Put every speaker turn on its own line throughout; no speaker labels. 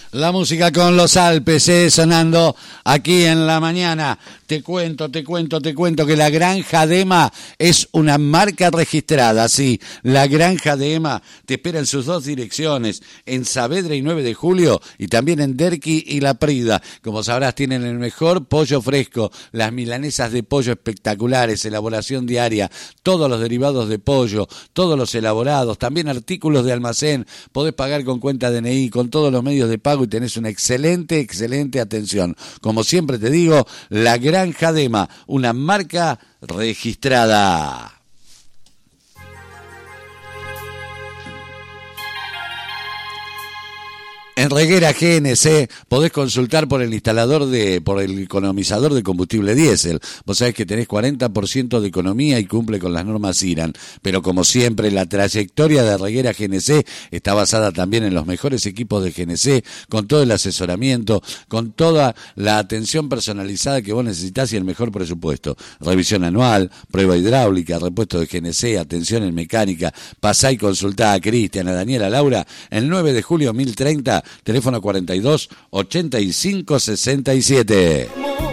La música con los Alpes, sonando aquí en la mañana. Te cuento que la Granja Dema es una marca registrada, sí. La Granja Dema te espera en sus dos direcciones, en Saavedra y 9 de Julio, y también en Derqui y La Prida. Como sabrás, tienen el mejor pollo fresco, las milanesas de pollo espectaculares, elaboración diaria, todos los derivados de pollo, todos los elaborados, también artículos de almacén. Podés pagar con cuenta DNI, con todos los medios de pago y tenés una excelente atención. Como siempre te digo, la Granja Dema, una marca registrada. En Reguera GNC podés consultar por el economizador de combustible diésel. Vos sabés que tenés 40% de economía y cumple con las normas IRAN. Pero como siempre, la trayectoria de Reguera GNC está basada también en los mejores equipos de GNC, con todo el asesoramiento, con toda la atención personalizada que vos necesitás y el mejor presupuesto. Revisión anual, prueba hidráulica, repuesto de GNC, atención en mecánica. Pasá y consultá a Cristian, a Daniela, a Laura, el 9 de julio 1030, teléfono 42 85 67.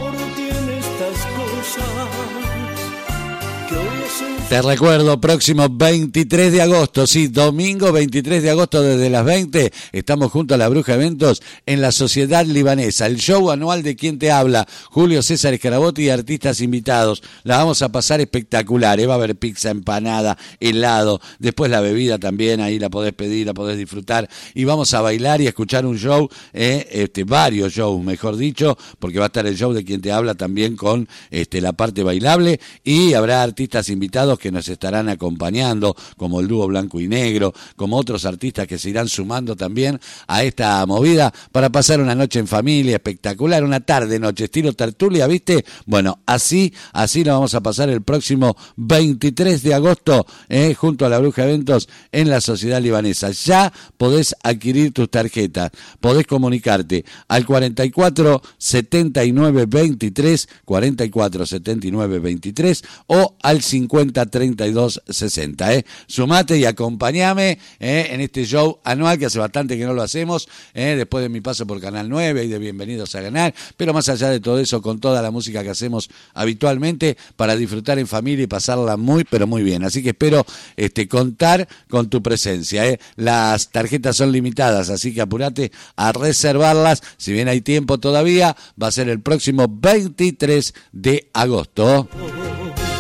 Te recuerdo, próximo 23 de agosto, sí, domingo 23 de agosto desde las 20, estamos junto a la Bruja Eventos en la Sociedad Libanesa, el show anual de Quien Te Habla, Julio César Scarabotti y artistas invitados. La vamos a pasar espectacular, va a haber pizza, empanada, helado, después la bebida también, ahí la podés pedir, la podés disfrutar, y vamos a bailar y a escuchar un show, varios shows, mejor dicho, porque va a estar el show de Quien Te Habla también con la parte bailable, y habrá artistas invitados que nos estarán acompañando, como el dúo Blanco y Negro, como otros artistas que se irán sumando también a esta movida para pasar una noche en familia espectacular, una tarde-noche, estilo tertulia, ¿viste? Bueno, así lo vamos a pasar el próximo 23 de agosto, junto a la Bruja Eventos en la Sociedad Libanesa. Ya podés adquirir tus tarjetas, podés comunicarte al 44 79 23, 44 79 23 o al 50 32 60. Sumate y acompañame en este show anual que hace bastante que no lo hacemos, después de mi paso por Canal 9 y de Bienvenidos a Ganar, pero más allá de todo eso, con toda la música que hacemos habitualmente para disfrutar en familia y pasarla muy, pero muy bien. Así que espero contar con tu presencia. Las tarjetas son limitadas, así que apurate a reservarlas. Si bien hay tiempo todavía, va a ser el próximo 23 de agosto.